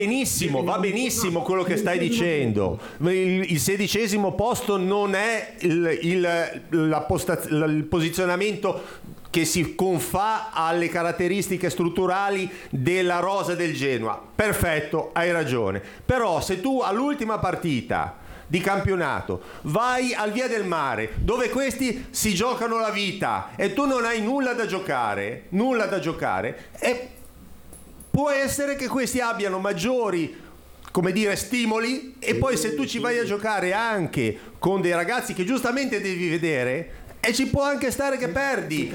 Benissimo, va benissimo quello che stai dicendo. Il 16° posto non è il posizionamento che si confà alle caratteristiche strutturali della rosa del Genoa. Perfetto, hai ragione. Però se tu all'ultima partita di campionato vai al Via del Mare, dove questi si giocano la vita e tu non hai nulla da giocare, e può essere che questi abbiano maggiori, come dire, stimoli, e poi se tu ci vai a giocare anche con dei ragazzi che giustamente devi vedere, e ci può anche stare che perdi.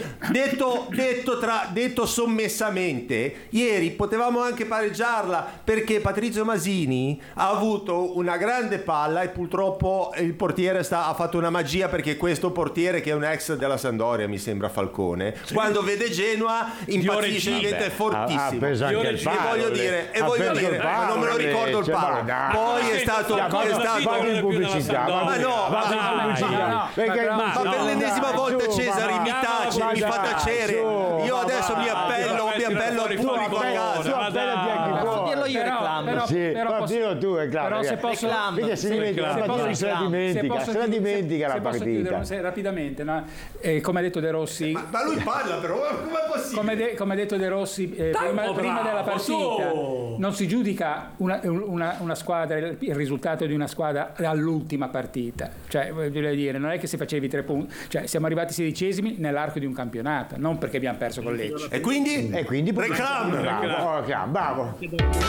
Detto sommessamente, ieri potevamo anche pareggiarla, perché Patrizio Masini ha avuto una grande palla e purtroppo il portiere ha fatto una magia, perché questo portiere, che è un ex della Sampdoria, mi sembra Falcone, quando vede Genoa impazzisce, diventa fortissimo. Ha preso anche il palo, voglio dire, ma non me lo ricordo il palo. Poi è stato in pubblicità. Ma per l'ennesima volta, Cesare, mi tace, mi fa tacere. Io adesso mi appello al pubblico a casa. Posso dirlo io, reclamo. Dillo tu, reclamo. Se posso, se la dimentica la partita. Rapidamente, no? Come ha detto De Rossi, ma lui parla, però come è possibile? Come ha detto De Rossi prima della partita, non si giudica una squadra, il risultato di una squadra all'ultima partita. Cioè, voglio dire, non è che se facevi 3 punti, cioè siamo arrivati 16esimi nell'arco di un campionato, non perché abbiamo perso con Lecce. E quindi reclamo. Bravo.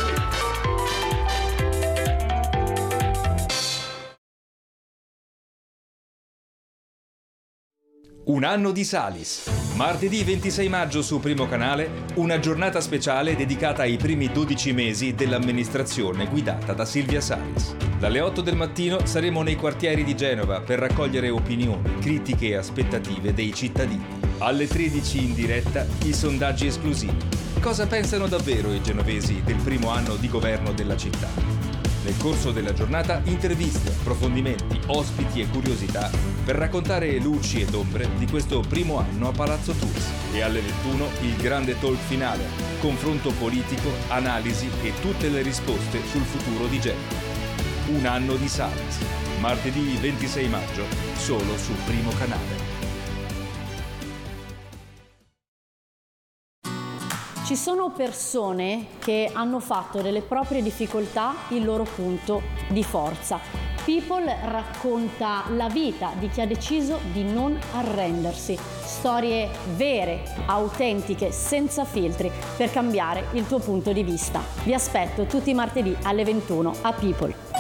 Un anno di Salis. Martedì 26 maggio su Primo Canale, una giornata speciale dedicata ai primi 12 mesi dell'amministrazione guidata da Silvia Salis. Dalle 8 del mattino saremo nei quartieri di Genova per raccogliere opinioni, critiche e aspettative dei cittadini. Alle 13 in diretta i sondaggi esclusivi. Cosa pensano davvero i genovesi del primo anno di governo della città? Nel corso della giornata interviste, approfondimenti, ospiti e curiosità per raccontare luci ed ombre di questo primo anno a Palazzo Tours. E alle 21 il grande talk finale, confronto politico, analisi e tutte le risposte sul futuro di Genova. Un anno di Salis, martedì 26 maggio, solo su Primo Canale. Ci sono persone che hanno fatto delle proprie difficoltà il loro punto di forza. People racconta la vita di chi ha deciso di non arrendersi. Storie vere, autentiche, senza filtri, per cambiare il tuo punto di vista. Vi aspetto tutti i martedì alle 21 a People.